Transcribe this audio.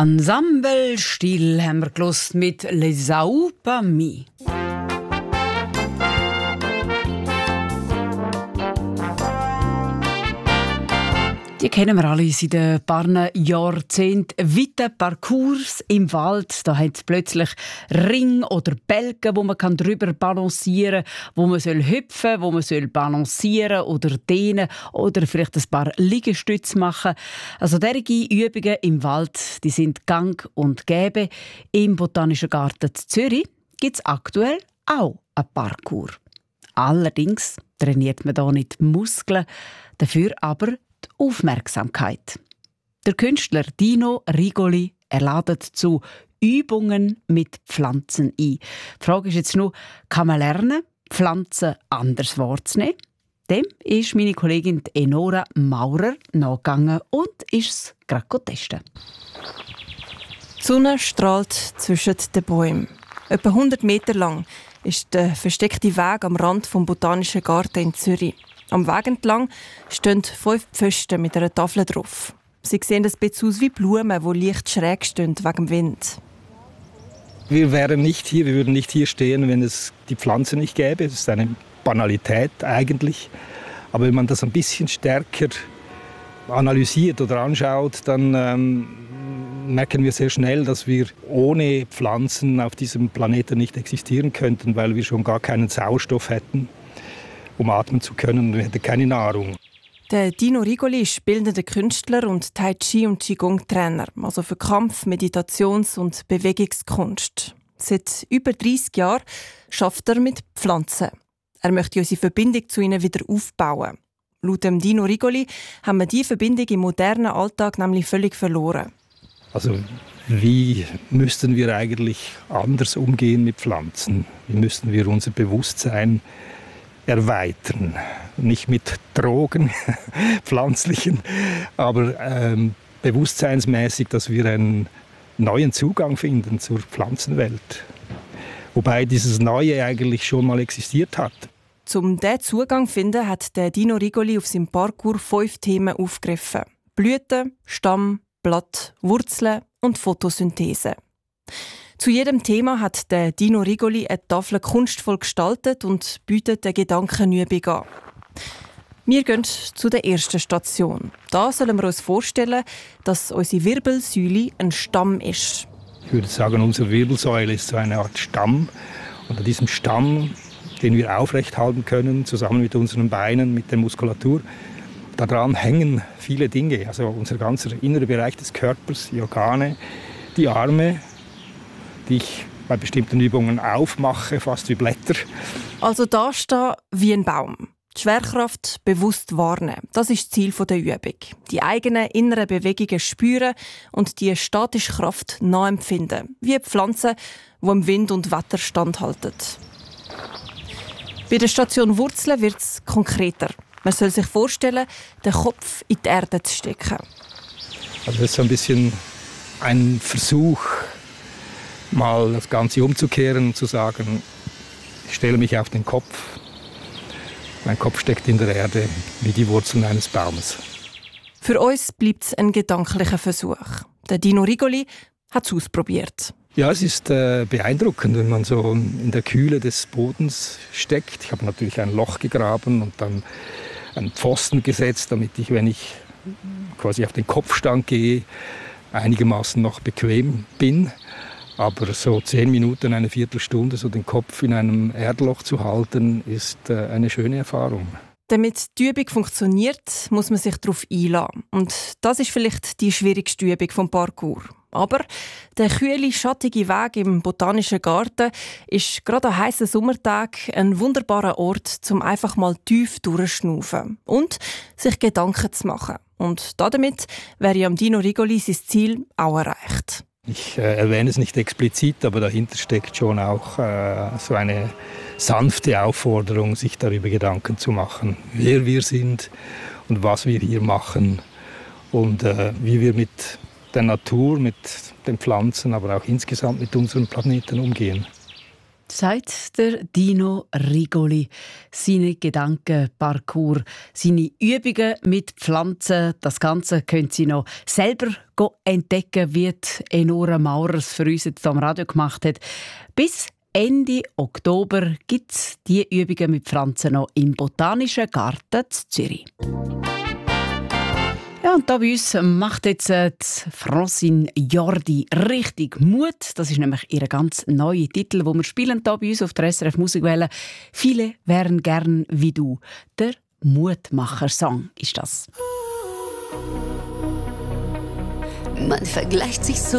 Ensemble Stil haben wir gehört mit «Les Aou pas mis». Die kennen wir alle seit ein paar Jahrzehnten. Weite Parcours im Wald. Da hat es plötzlich Ring oder Balken, wo man drüber balancieren kann, wo man hüpfen soll, wo man balancieren oder dehnen oder vielleicht ein paar Liegestütze machen. Also derige Übungen im Wald, die sind gang und gäbe. Im Botanischen Garten in Zürich gibt es aktuell auch einen Parcours. Allerdings trainiert man da nicht die Muskeln, dafür aber die Aufmerksamkeit. Der Künstler Dino Rigoli ladet zu Übungen mit Pflanzen ein. Die Frage ist jetzt nur, kann man lernen, Pflanzen anders wahrzunehmen? Dem ist meine Kollegin Enora Maurer nachgegangen und ist es gerade testen. Die Sonne strahlt zwischen den Bäumen. Etwa 100 Meter lang ist der versteckte Weg am Rand des Botanischen Garten in Zürich. Am Weg entlang stehen 5 Pfosten mit einer Tafel drauf. Sie sehen ein bisschen aus wie Blumen, die leicht schräg stehen wegen dem Wind. Wir würden nicht hier stehen, wenn es die Pflanze nicht gäbe. Das ist eine Banalität eigentlich. Aber wenn man das ein bisschen stärker analysiert oder anschaut, dann merken wir sehr schnell, dass wir ohne Pflanzen auf diesem Planeten nicht existieren könnten, weil wir schon gar keinen Sauerstoff hätten, um atmen zu können, und wir hätten keine Nahrung. Der Dino Rigoli ist bildender Künstler und Tai Chi- und Qigong-Trainer, also für Kampf-, Meditations- und Bewegungskunst. Seit über 30 Jahren arbeitet er mit Pflanzen. Er möchte unsere Verbindung zu ihnen wieder aufbauen. Laut dem Dino Rigoli haben wir diese Verbindung im modernen Alltag nämlich völlig verloren. Also wie müssten wir eigentlich anders umgehen mit Pflanzen? Wie müssten wir unser Bewusstsein erweitern? Nicht mit Drogen, pflanzlichen, aber bewusstseinsmäßig, dass wir einen neuen Zugang finden zur Pflanzenwelt. Wobei dieses Neue eigentlich schon mal existiert hat. Um diesen Zugang zu finden, hat der Dino Rigoli auf seinem Parcours 5 Themen aufgegriffen. Blüten, Stamm, Blatt, Wurzeln und Photosynthese. Zu jedem Thema hat der Dino Rigoli eine Tafel kunstvoll gestaltet und bietet eine Gedankenübung an. Wir gehen zu der ersten Station. Da sollen wir uns vorstellen, dass unsere Wirbelsäule ein Stamm ist. Ich würde sagen, unsere Wirbelsäule ist so eine Art Stamm. Und an diesem Stamm, den wir aufrecht halten können, zusammen mit unseren Beinen, mit der Muskulatur, daran hängen viele Dinge. Also unser ganzer innerer Bereich des Körpers, die Organe, die Arme, die ich bei bestimmten Übungen aufmache, fast wie Blätter. Also da stehen wie ein Baum. Die Schwerkraft bewusst wahrnehmen. Das ist das Ziel der Übung. Die eigenen inneren Bewegungen spüren und die statische Kraft nachempfinden. Wie Pflanzen, die im Wind und Wetter standhalten. Bei der Station Wurzeln wird es konkreter. Man soll sich vorstellen, den Kopf in die Erde zu stecken. Also das ist so ein bisschen ein Versuch, mal das Ganze umzukehren und zu sagen, ich stelle mich auf den Kopf. Mein Kopf steckt in der Erde wie die Wurzeln eines Baumes. Für uns bleibt es ein gedanklicher Versuch. Der Dino Rigoli hat es ausprobiert. Ja, es ist beeindruckend, wenn man so in der Kühle des Bodens steckt. Ich habe natürlich ein Loch gegraben und dann einen Pfosten gesetzt, damit ich, wenn ich quasi auf den Kopfstand gehe, einigermaßen noch bequem bin. Aber so 10 Minuten, eine Viertelstunde, so den Kopf in einem Erdloch zu halten, ist eine schöne Erfahrung. Damit die Übung funktioniert, muss man sich darauf einlassen. Und das ist vielleicht die schwierigste Übung vom Parcours. Aber der kühle, schattige Weg im Botanischen Garten ist gerade an heißen Sommertag ein wunderbarer Ort, um einfach mal tief durchzuschnaufen und sich Gedanken zu machen. Und damit wäre am Dino Rigoli sein Ziel auch erreicht. Ich erwähne es nicht explizit, aber dahinter steckt schon auch so eine sanfte Aufforderung, sich darüber Gedanken zu machen, wer wir sind und was wir hier machen und wie wir mit der Natur, mit den Pflanzen, aber auch insgesamt mit unserem Planeten umgehen. sagt der Dino Rigoli. Seine Gedankenparcours, seine Übungen mit Pflanzen, das Ganze können Sie noch selber entdecken, wie Enora Maurers für uns jetzt am Radio gemacht hat. Bis Ende Oktober gibt es diese Übungen mit Pflanzen noch im Botanischen Garten in Zürich. Ja, und da bei uns macht jetzt Francine Jordi richtig Mut. Das ist nämlich ihr ganz neuer Titel, den wir spielen hier bei uns auf der SRF Musikwelle. «Viele wären gern wie du». Der Mutmacher-Song ist das. Man vergleicht sich so